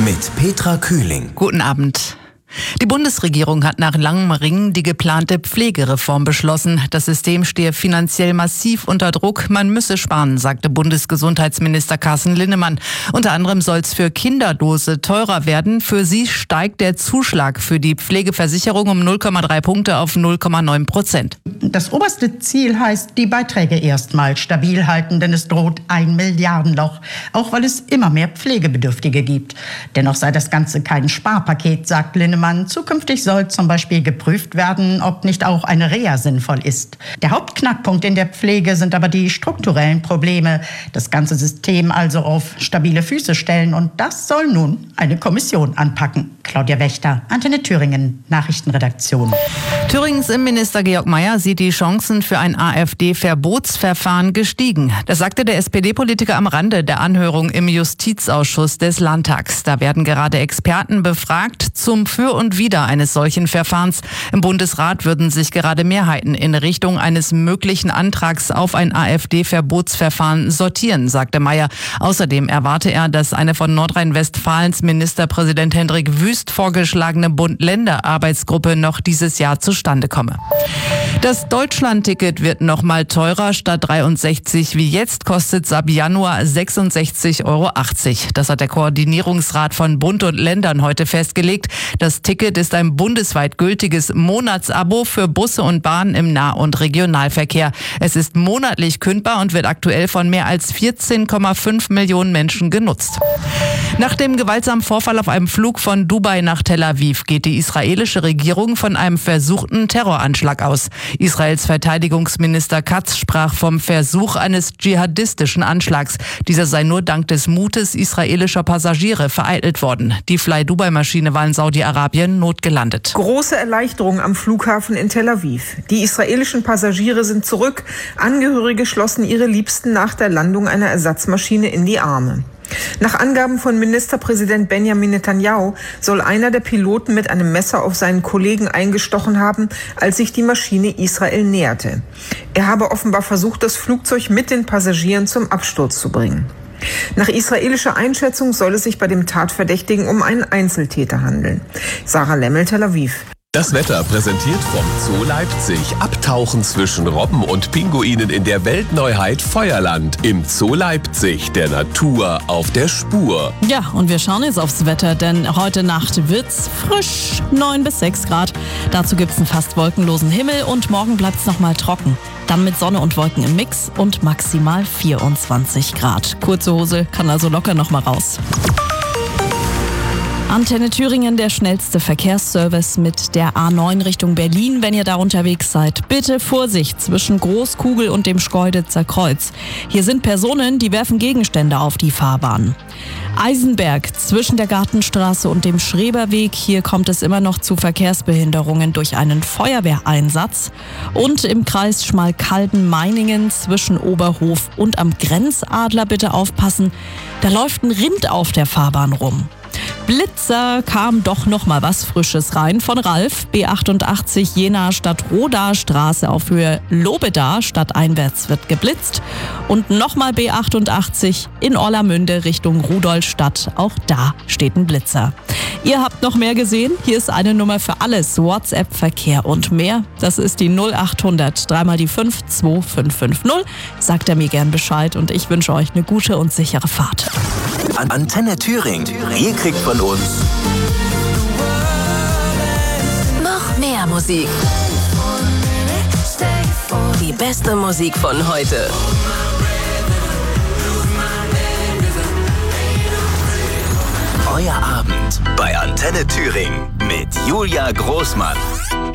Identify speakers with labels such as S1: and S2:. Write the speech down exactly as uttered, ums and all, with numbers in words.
S1: mit Petra Kühling.
S2: Guten Abend. Die Bundesregierung hat nach langem Ringen die geplante Pflegereform beschlossen. Das System stehe finanziell massiv unter Druck. Man müsse sparen, sagte Bundesgesundheitsminister Carsten Linnemann. Unter anderem soll es für Kinderdose teurer werden. Für sie steigt der Zuschlag für die Pflegeversicherung um null Komma drei Punkte auf null Komma neun Prozent.
S3: Das oberste Ziel heißt, die Beiträge erstmal stabil halten, denn es droht ein Milliardenloch, auch weil es immer mehr Pflegebedürftige gibt. Dennoch sei das Ganze kein Sparpaket, sagt Linnemann. Zukünftig soll zum Beispiel geprüft werden, ob nicht auch eine Reha sinnvoll ist. Der Hauptknackpunkt in der Pflege sind aber die strukturellen Probleme. Das ganze System also auf stabile Füße stellen, und das soll nun eine Kommission anpacken. Claudia Wächter, Antenne Thüringen, Nachrichtenredaktion.
S2: Thüringens Innenminister Georg Mayer sieht die Chancen für ein AfD-Verbotsverfahren gestiegen. Das sagte der S P D-Politiker am Rande der Anhörung im Justizausschuss des Landtags. Da werden gerade Experten befragt zum Für und Wider eines solchen Verfahrens. Im Bundesrat würden sich gerade Mehrheiten in Richtung eines möglichen Antrags auf ein AfD-Verbotsverfahren sortieren, sagte Mayer. Außerdem erwarte er, dass eine von Nordrhein-Westfalens Ministerpräsident Hendrik Wüst vorgeschlagene Bund-Länder-Arbeitsgruppe noch dieses Jahr zustande komme. Das Deutschland-Ticket wird noch mal teurer. Statt dreiundsechzig wie jetzt kostet es ab Januar sechsundsechzig Euro achtzig. Das hat der Koordinierungsrat von Bund und Ländern heute festgelegt. Das Ticket ist ein bundesweit gültiges Monatsabo für Busse und Bahnen im Nah- und Regionalverkehr. Es ist monatlich kündbar und wird aktuell von mehr als vierzehn Komma fünf Millionen Menschen genutzt. Nach dem gewaltsamen Vorfall auf einem Flug von Dubai nach Tel Aviv geht die israelische Regierung von einem versuchten Terroranschlag aus. Israels Verteidigungsminister Katz sprach vom Versuch eines dschihadistischen Anschlags. Dieser sei nur dank des Mutes israelischer Passagiere vereitelt worden. Die Fly-Dubai-Maschine war in Saudi-Arabien notgelandet.
S4: Große Erleichterung am Flughafen in Tel Aviv. Die israelischen Passagiere sind zurück. Angehörige schlossen ihre Liebsten nach der Landung einer Ersatzmaschine in die Arme. Nach Angaben von Ministerpräsident Benjamin Netanyahu soll einer der Piloten mit einem Messer auf seinen Kollegen eingestochen haben, als sich die Maschine Israel näherte. Er habe offenbar versucht, das Flugzeug mit den Passagieren zum Absturz zu bringen. Nach israelischer Einschätzung soll es sich bei dem Tatverdächtigen um einen Einzeltäter handeln. Sarah Lemmel, Tel Aviv.
S5: Das Wetter präsentiert vom Zoo Leipzig. Abtauchen zwischen Robben und Pinguinen in der Weltneuheit Feuerland. Im Zoo Leipzig, der Natur auf der Spur.
S6: Ja, und wir schauen jetzt aufs Wetter, denn heute Nacht wird's frisch, neun bis sechs Grad. Dazu gibt's einen fast wolkenlosen Himmel und morgen bleibt's nochmal trocken. Dann mit Sonne und Wolken im Mix und maximal vierundzwanzig Grad. Kurze Hose kann also locker nochmal raus. Antenne Thüringen, der schnellste Verkehrsservice mit der A neun Richtung Berlin. Wenn ihr da unterwegs seid, bitte Vorsicht zwischen Großkugel und dem Schkeuditzer Kreuz. Hier sind Personen, die werfen Gegenstände auf die Fahrbahn. Eisenberg zwischen der Gartenstraße und dem Schreberweg. Hier kommt es immer noch zu Verkehrsbehinderungen durch einen Feuerwehreinsatz. Und im Kreis Schmalkalden-Meiningen zwischen Oberhof und am Grenzadler bitte aufpassen. Da läuft ein Rind auf der Fahrbahn rum. Blitzer, kam doch noch mal was Frisches rein von Ralf. B achtundachtzig Jena Stadt Roda Straße auf Höhe Lobeda stadteinwärts wird geblitzt. Und nochmal B achtundachtzig in Orlamünde Richtung Rudolstadt. Auch da steht ein Blitzer. Ihr habt noch mehr gesehen? Hier ist eine Nummer für alles. WhatsApp, Verkehr und mehr. Das ist die null achthundert, dreimal die fünf zwei fünf fünf null. Sagt er mir gern Bescheid und ich wünsche euch eine gute und sichere Fahrt.
S1: Antenne Thüringen. Ihr kriegt von uns
S7: noch mehr Musik. Die beste Musik von heute.
S1: Euer Abend bei Antenne Thüringen mit Julia Großmann.